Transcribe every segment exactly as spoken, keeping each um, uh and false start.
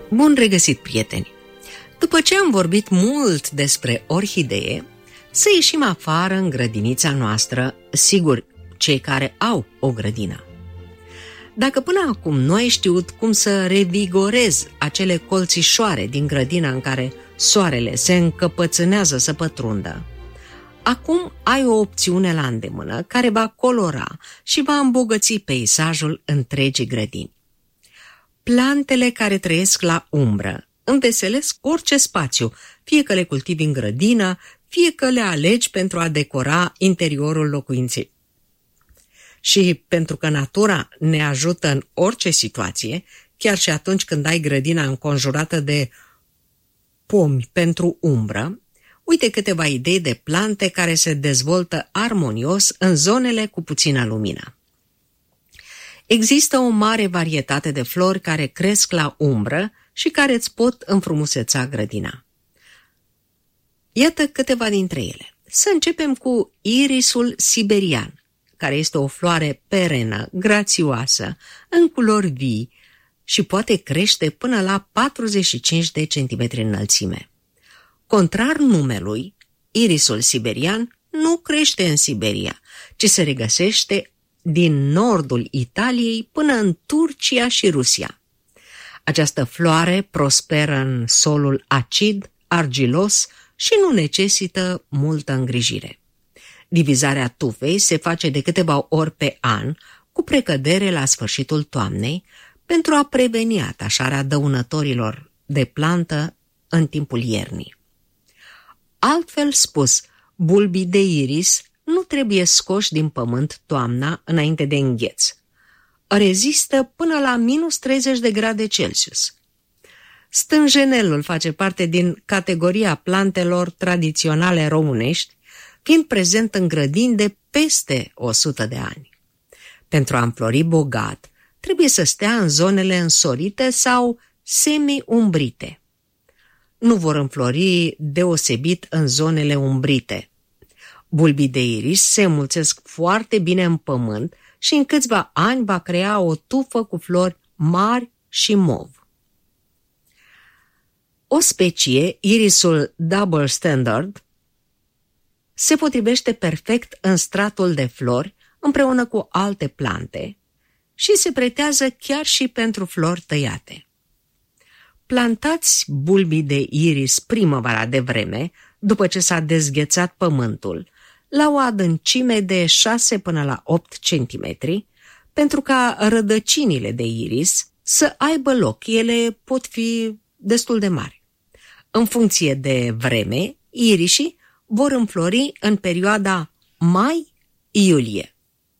Bun regăsit, prieteni! După ce am vorbit mult despre orhidee, să ieșim afară în grădinița noastră, sigur, cei care au o grădină. Dacă până acum nu ai știut cum să revigorezi acele colțișoare din grădina în care soarele se încăpățânează să pătrundă, acum ai o opțiune la îndemână care va colora și va îmbogăți peisajul întregii grădini. Plantele care trăiesc la umbră înveselesc orice spațiu, fie că le cultivi în grădină, fie că le alegi pentru a decora interiorul locuinței. Și pentru că natura ne ajută în orice situație, chiar și atunci când ai grădina înconjurată de pomi pentru umbră, uite câteva idei de plante care se dezvoltă armonios în zonele cu puțină lumină. Există o mare varietate de flori care cresc la umbră și care îți pot înfrumuseța grădina. Iată câteva dintre ele. Să începem cu irisul siberian, care este o floare perenă, grațioasă, în culori vii și poate crește până la patruzeci și cinci de centimetri înălțime. Contrar numelui, irisul siberian nu crește în Siberia, ci se regăsește din nordul Italiei până în Turcia și Rusia. Această floare prosperă în solul acid, argilos și nu necesită multă îngrijire. Divizarea tufei se face de câteva ori pe an, cu precădere la sfârșitul toamnei, pentru a preveni atașarea dăunătorilor de plantă în timpul iernii. Altfel spus, bulbii de iris nu trebuie scoși din pământ toamna înainte de îngheț. Rezistă până la minus treizeci de grade Celsius. Stânjenelul face parte din categoria plantelor tradiționale românești, fiind prezent în grădini de peste o sută de ani. Pentru a înflori bogat, trebuie să stea în zonele însorite sau semi-umbrite. Nu vor înflori deosebit în zonele umbrite. Bulbii de iris se înmulțesc foarte bine în pământ și în câțiva ani va crea o tufă cu flori mari și mov. O specie, irisul double standard, se potrivește perfect în stratul de flori împreună cu alte plante și se pretează chiar și pentru flori tăiate. Plantați bulbii de iris primăvara de vreme, după ce s-a dezghețat pământul, la o adâncime de șase până la opt centimetri, pentru ca rădăcinile de iris să aibă loc. Ele pot fi destul de mari. În funcție de vreme, irisii vor înflori în perioada mai-iulie.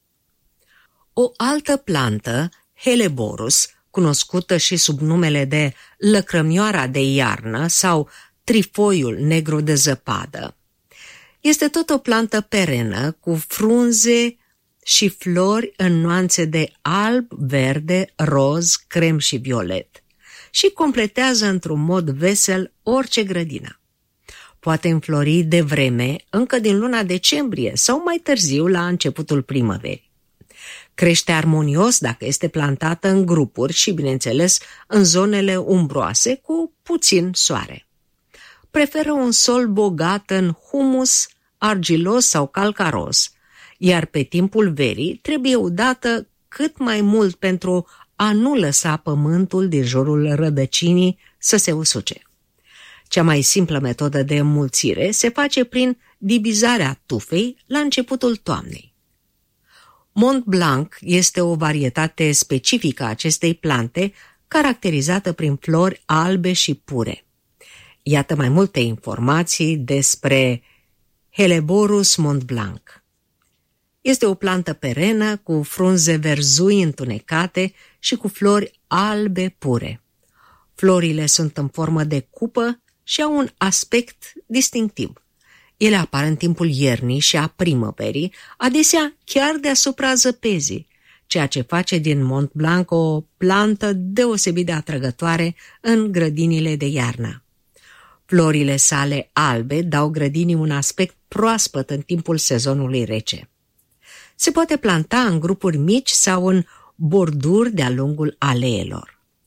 O altă plantă, Helleborus, cunoscută și sub numele de lăcrămioara de iarnă sau trifoiul negru de zăpadă, este tot o plantă perenă cu frunze și flori în nuanțe de alb, verde, roz, crem și violet și completează într-un mod vesel orice grădină. Poate înflori de vreme încă din luna decembrie sau mai târziu la începutul primăverii. Crește armonios dacă este plantată în grupuri și, bineînțeles, în zonele umbroase cu puțin soare. Preferă un sol bogat în humus, argilos sau calcaros, iar pe timpul verii trebuie udată cât mai mult pentru a nu lăsa pământul din jurul rădăcinii să se usuce. Cea mai simplă metodă de înmulțire se face prin divizarea tufei la începutul toamnei. Mont Blanc este o varietate specifică a acestei plante, caracterizată prin flori albe și pure. Iată mai multe informații despre Helleborus Mont Blanc. Este o plantă perenă cu frunze verzui întunecate și cu flori albe pure. Florile sunt în formă de cupă și au un aspect distinctiv. Ele apar în timpul iernii și a primăverii, adesea chiar deasupra zăpezii, ceea ce face din Mont Blanc o plantă deosebit de atrăgătoare în grădinile de iarnă. Florile sale albe dau grădinii un aspect proaspăt în timpul sezonului rece. Se poate planta în grupuri mici sau în borduri de-a lungul aleelor.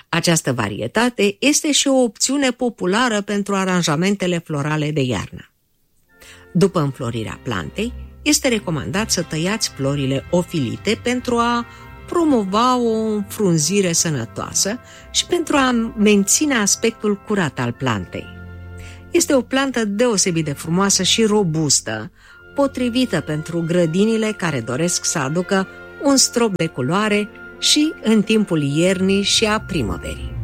Această varietate este și o opțiune populară pentru aranjamentele florale de iarnă. După înflorirea plantei, este recomandat să tăiați florile ofilite pentru a promova o înfrunzire sănătoasă și pentru a menține aspectul curat al plantei. Este o plantă deosebit de frumoasă și robustă, potrivită pentru grădinile care doresc să aducă un strop de culoare și în timpul iernii și a primăverii.